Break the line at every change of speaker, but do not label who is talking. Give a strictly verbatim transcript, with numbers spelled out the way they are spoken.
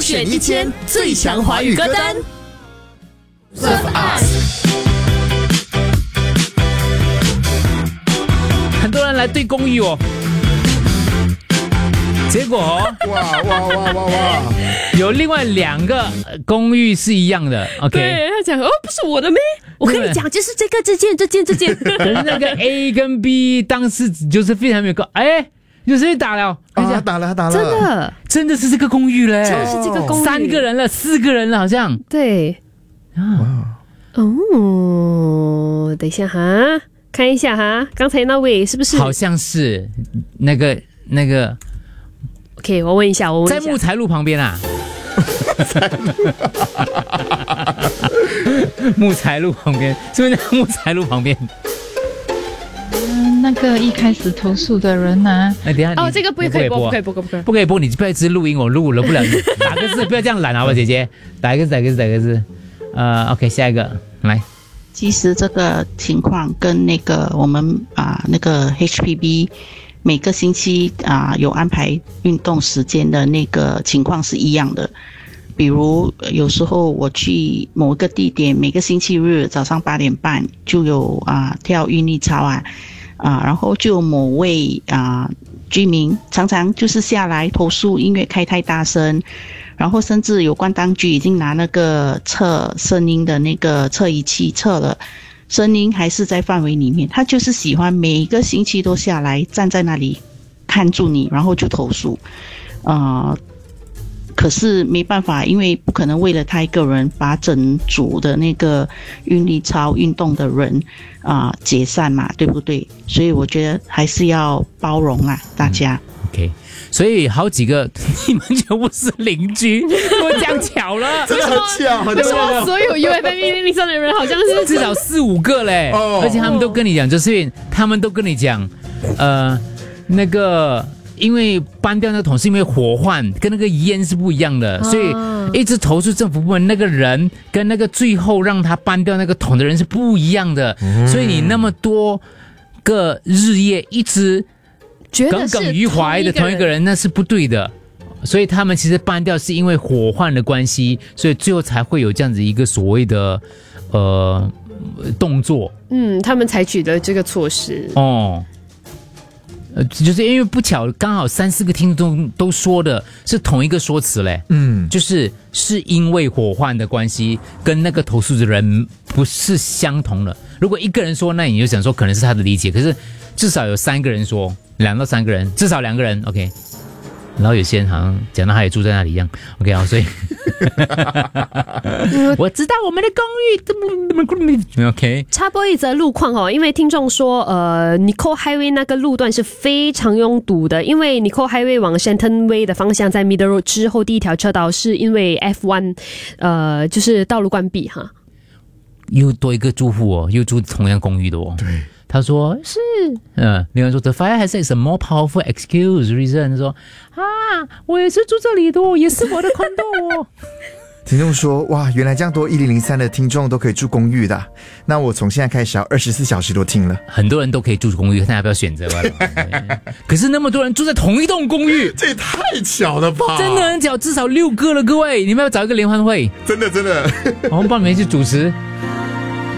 选一千最强华语歌单。Love us。
很多人来对公寓哦，结果哦，
哇哇哇哇哇，
有另外两个公寓是一样的 ，OK？
对，他讲哦，不是我的咩？我跟你讲，就是这个这件这件这件。
可是那个 A 跟 B 当时就是非常没有够，哎，有谁打了？
啊，他打了，他打了，
真的，
真的是这个公寓嘞，
就是这个公寓，
三个人了，四个人了，好像。
对，
啊，
哦，等一下哈，看一下哈，刚才那位是不是？
好像是那个那个。
OK， 我问一下，我问一下，
在木材路旁边啊。木材路旁边，是不是在木材路旁边？
嗯，那个一开始投诉的人啊，
哎，等一下，
哦，这个不可以播，不可以播，不可以播，
不可以播，你不要一直录音，我录了不了，打个字，不要这样懒好吧，姐姐，打一个字，打一个字，打一个字。呃 ，OK， 下一个来。
其实这个情况跟那个我们啊那个 H P B 每个星期啊有安排运动时间的那个情况是一样的。比如有时候我去某个地点，每个星期日早上八点半就有啊跳韵律操啊啊，然后就有某位啊居民常常就是下来投诉音乐开太大声。然后甚至有关当局已经拿那个测声音的那个测仪器测了，声音还是在范围里面。他就是喜欢每个星期都下来站在那里看住你，然后就投诉。呃，可是没办法，因为不可能为了他一个人把整组的那个韵律操运动的人啊、呃、解散嘛，对不对？所以我觉得还是要包容啊，大家。
嗯、OK。所以好几个你们就不是邻居，我这样巧了，
真的很巧，很
为什么
巧。
所有 U F M 一零零三的人好像是
至少四五个嘞，
哦、
而且他们都跟你讲，就是他们都跟你讲，呃，那个因为搬掉那个桶是因为火患，跟那个烟是不一样的，所以一直投诉政府部门那个人跟那个最后让他搬掉那个桶的人是不一样的，嗯、所以你那么多个日夜一直。耿耿于怀的同一个人，那是不对的，所以他们其实搬掉是因为火患的关系，所以最后才会有这样子一个所谓的呃动作。
嗯，他们采取的这个措施
哦，呃，就是因为不巧，刚好三四个听众都说的是同一个说辞嘞。嗯，就是是因为火患的关系，跟那个投诉的人不是相同的。如果一个人说，那你就想说可能是他的理解，可是至少有三个人说。两到三个人，至少两个人 ，OK。然后有些人好像讲到他也住在那里一样 ，OK 啊，所以我知道我们的公寓 ，OK。
插播一则路况哦，因为听众说，呃 ，Nicole Highway 那个路段是非常拥堵的，因为 Nicole Highway 往 Shenton Way 的方向在 Middle Road 之后第一条车道是因为 F 一，呃，就是道路关闭哈。
又多一个住户哦，又住同样公寓的哦。
对。
他说是，嗯，另外说 The fire has a more powerful excuse reason。他说啊，我也是住这里的，也是我的 condo 哦。
听众说，哇，原来这样多一零零三的听众都可以住公寓的，那我从现在开始要二十四小时都听了。
很多人都可以住公寓，看要不要选择吧。可是那么多人住在同一栋公寓，
这也太巧了吧！
真的很巧，至少六个了，各位，你们要找一个联欢会，
真的真的，
我们帮你们去主持。